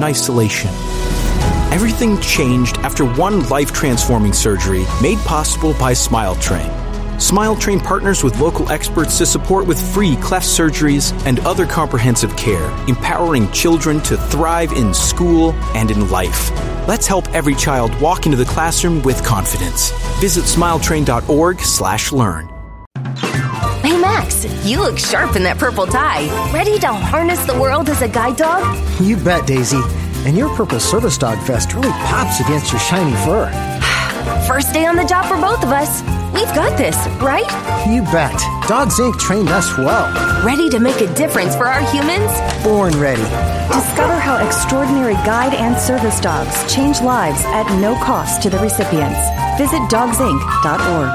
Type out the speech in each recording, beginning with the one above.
isolation. Everything changed after one life-transforming surgery made possible by SmileTrain. SmileTrain partners with local experts to support with free cleft surgeries and other comprehensive care, empowering children to thrive in school and in life. Let's help every child walk into the classroom with confidence. Visit smiletrain.org/learn. Hey Max, you look sharp in that purple tie. Ready to harness the world as a guide dog? You bet, Daisy. And your purple service dog vest really pops against your shiny fur. First day on the job for both of us. We've got this, right? You bet. Dogs Inc. trained us well. Ready to make a difference for our humans? Born ready. Discover how extraordinary guide and service dogs change lives at no cost to the recipients. Visit dogsinc.org.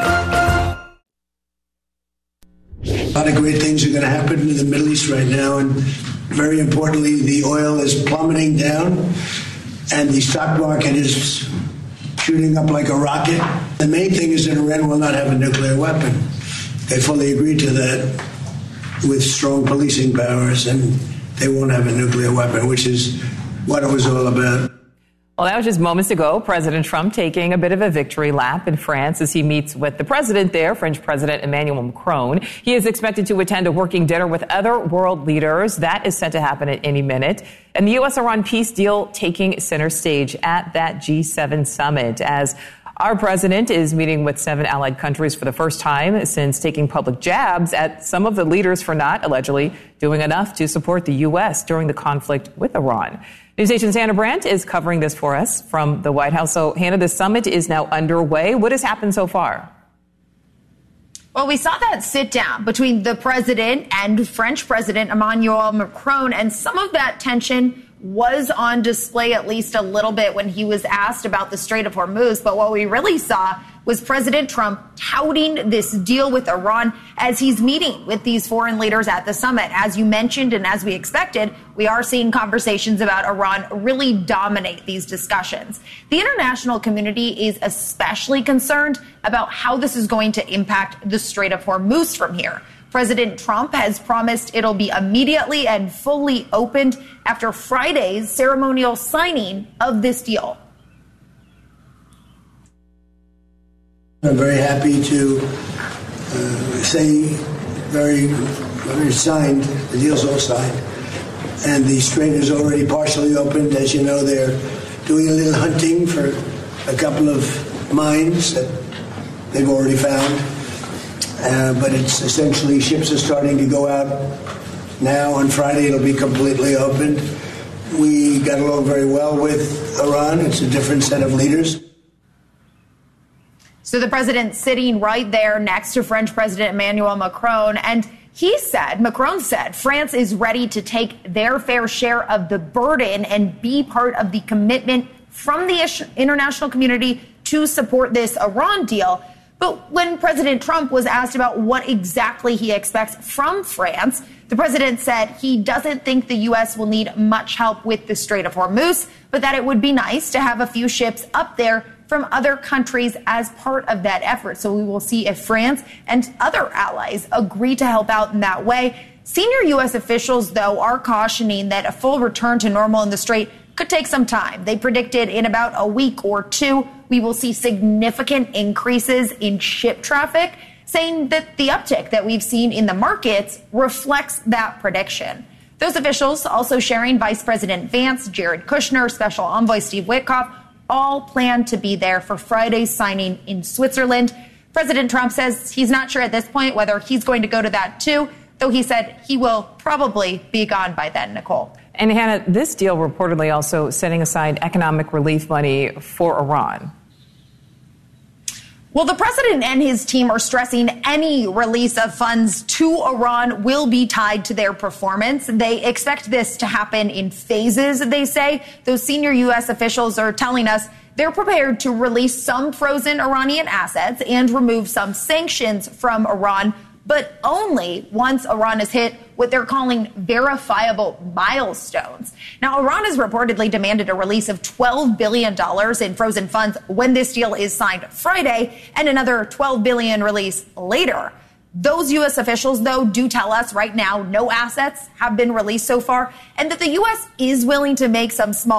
A lot of great things are going to happen in the Middle East right now, and very importantly, the oil is plummeting down, and the stock market is shooting up like a rocket. The main thing is that Iran will not have a nuclear weapon. They fully agreed to that with strong policing powers, and they won't have a nuclear weapon, which is what it was all about. Well, that was just moments ago. President Trump taking a bit of a victory lap in France as he meets with the president there, French President Emmanuel Macron. He is expected to attend a working dinner with other world leaders. That is set to happen at any minute. And the U.S.-Iran peace deal taking center stage at that G7 summit as our president is meeting with 7 allied countries for the first time since taking public jabs at some of the leaders for not allegedly doing enough to support the U.S. during the conflict with Iran. NewsNation's Hannah Brandt is covering this for us from the White House. So, Hannah, the summit is now underway. What has happened so far? Well, we saw that sit down between the president and French President Emmanuel Macron, and some of that tension was on display at least a little bit when he was asked about the Strait of Hormuz. But what we really saw was President Trump touting this deal with Iran as he's meeting with these foreign leaders at the summit. As you mentioned, and as we expected, we are seeing conversations about Iran really dominate these discussions. The international community is especially concerned about how this is going to impact the Strait of Hormuz from here. President Trump has promised it'll be immediately and fully opened after Friday's ceremonial signing of this deal. I'm very happy to say very signed, the deal's all signed, and the strait is already partially opened. As you know, they're doing a little hunting for a couple of mines that they've already found. But it's essentially ships are starting to go out now. On Friday, it'll be completely opened. We got along very well with Iran. It's a different set of leaders. So the president sitting right there next to French President Emmanuel Macron. And Macron said, France is ready to take their fair share of the burden and be part of the commitment from the international community to support this Iran deal. But when President Trump was asked about what exactly he expects from France, the president said he doesn't think the U.S. will need much help with the Strait of Hormuz, but that it would be nice to have a few ships up there from other countries as part of that effort. So we will see if France and other allies agree to help out in that way. Senior U.S. officials, though, are cautioning that a full return to normal in the Strait could take some time. They predicted in about a week or two, we will see significant increases in ship traffic, saying that the uptick that we've seen in the markets reflects that prediction. Those officials also sharing Vice President Vance, Jared Kushner, Special Envoy Steve Witkoff, all plan to be there for Friday's signing in Switzerland. President Trump says he's not sure at this point whether he's going to go to that too, though he said he will probably be gone by then, Nicole. And Hannah, this deal reportedly also setting aside economic relief money for Iran. Well, the president and his team are stressing any release of funds to Iran will be tied to their performance. They expect this to happen in phases, they say. Those senior U.S. officials are telling us they're prepared to release some frozen Iranian assets and remove some sanctions from Iran, but only once Iran has hit what they're calling verifiable milestones. Now, Iran has reportedly demanded a release of $12 billion in frozen funds when this deal is signed Friday, and another $12 billion release later. Those U.S. officials, though, do tell us right now no assets have been released so far, and that the U.S. is willing to make some small